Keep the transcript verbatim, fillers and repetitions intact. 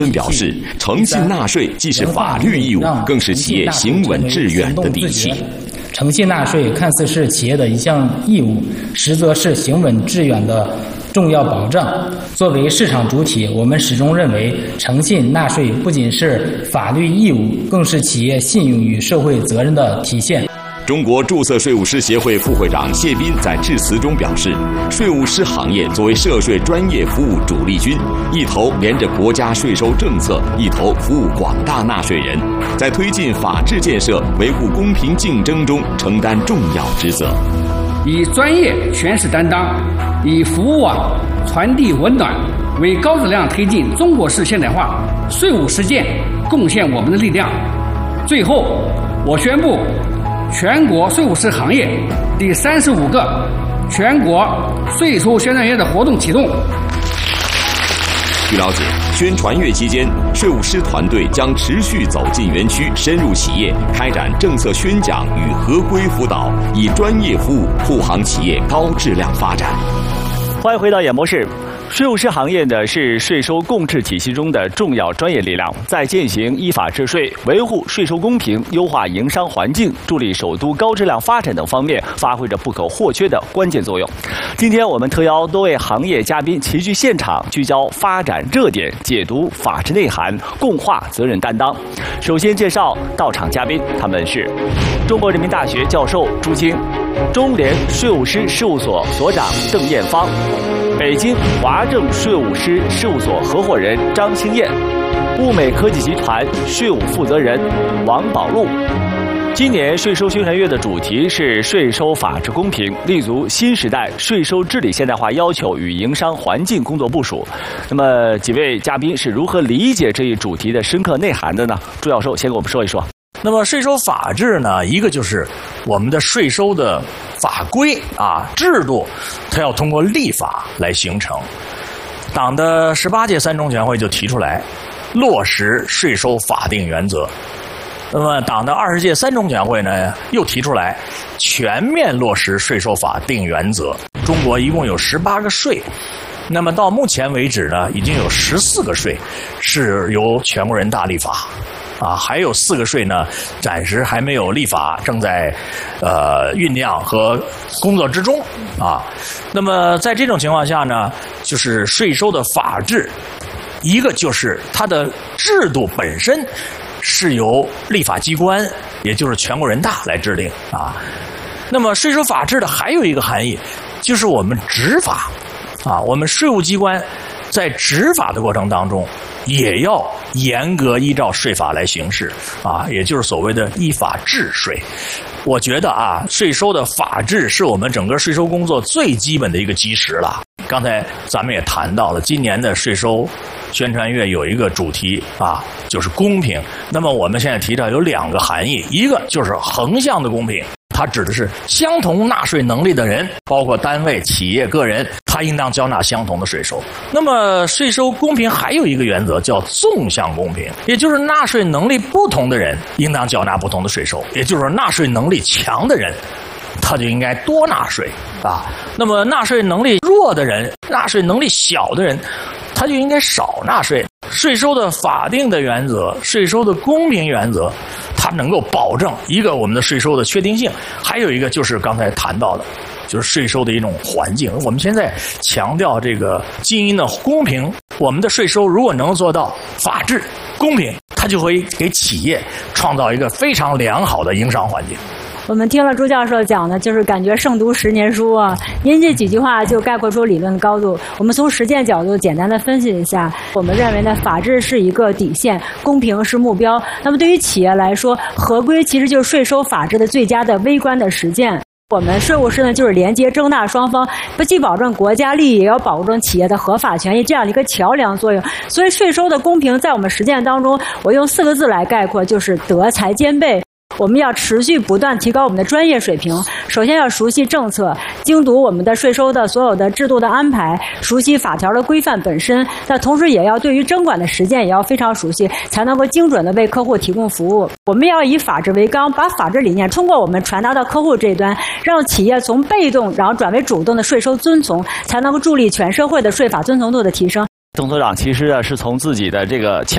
表示，诚信纳税既是法律义务，更是企业行稳致远的底气。 诚信纳税看似是企业的一项义务，实则是行稳致远的重要保障。作为市场主体，我们始终认为，诚信纳税不仅是法律义务，更是企业信用与社会责任的体现。 中国注册税务师协会副会长谢斌在致辞中表示，税务师行业作为涉税专业服务主力军，一头连着国家税收政策，一头服务广大纳税人，在推进法治建设、维护公平竞争中承担重要职责。 以专业诠释担当，以服务网传递温暖，为高质量推进中国式现代化税务实践贡献我们的力量。最后，我宣布，全国税务师行业第三十五个全国税收宣传月的活动启动。 据了解，宣传月期间，税务师团队将持续走进园区，深入企业，开展政策宣讲与合规辅导，以专业服务护航企业高质量发展。 欢迎回到演播室。税务师行业呢是税收共治体系中的重要专业力量，在践行依法治税、维护税收公平、优化营商环境、助力首都高质量发展等方面发挥着不可或缺的关键作用。今天我们特邀多位行业嘉宾齐聚现场，聚焦发展热点，解读法治内涵，共话责任担当。首先介绍到场嘉宾，他们是中国人民大学教授朱青，中联税务师事务所所长邓艳芳，北京华正税务师事务所合伙人张兴燕，物美科技集团税务负责人王宝路。今年税收宣传月的主题是税收法治公平，立足新时代税收治理现代化要求与营商环境工作部署。那么几位嘉宾是如何理解这一主题的深刻内涵的呢？朱教授先给我们说一说。 那么税收法治呢，一个就是我们的税收的法规啊制度，它要通过立法来形成。党的十八届三中全会就提出来落实税收法定原则。那么党的二十届三中全会呢，又提出来全面落实税收法定原则。中国一共有十八个税，那么到目前为止呢，已经有十四个税是由全国人大立法。啊，还有四个税呢，暂时还没有立法，正在呃酝酿和工作之中啊。那么在这种情况下呢，就是税收的法治，一个就是它的制度本身是由立法机关，也就是全国人大来制定啊。那么税收法治的还有一个含义，就是我们执法啊，我们税务机关在执法的过程当中，也要严格依照税法来行事啊，也就是所谓的依法治税。我觉得啊，税收的法治是我们整个税收工作最基本的一个基石了。刚才咱们也谈到了，今年的税收宣传月有一个主题啊，就是公平。那么我们现在提到有两个含义，一个就是横向的公平，它指的是相同纳税能力的人，包括单位、企业、个人，他应当交纳相同的税收。那么税收公平还有一个原则叫纵向公平，也就是纳税能力不同的人应当缴纳不同的税收，也就是说纳税能力强的人他就应该多纳税啊。那么纳税能力弱的人、纳税能力小的人，他就应该少纳税。税收的法定的原则、税收的公平原则，它能够保证一个我们的税收的确定性，还有一个就是刚才谈到的，就是税收的一种环境。我们现在强调这个经营的公平，我们的税收如果能做到法治、公平，它就会给企业创造一个非常良好的营商环境。 我们听了朱教授讲的，就是感觉胜读十年书啊。您这几句话就概括出理论的高度。我们从实践角度简单的分析一下。我们认为呢，法治是一个底线，公平是目标。那么对于企业来说，合规其实就是税收法治的最佳的微观的实践。我们税务师呢，就是连接征纳双方，不既保证国家利益，也要保证企业的合法权益，这样的一个桥梁作用。所以税收的公平在我们实践当中，我用四个字来概括，就是德才兼备。我们要持续不断提高我们的专业水平，首先要熟悉政策，精读我们的税收的所有的制度的安排，熟悉法条的规范本身，但同时也要对于征管的实践也要非常熟悉，才能够精准的为客户提供服务。我们要以法治为纲，把法治理念通过我们传达到客户这端，让企业从被动然后转为主动的税收遵从，才能够助力全社会的税法遵从度的提升。 董所长其实啊是从自己的这个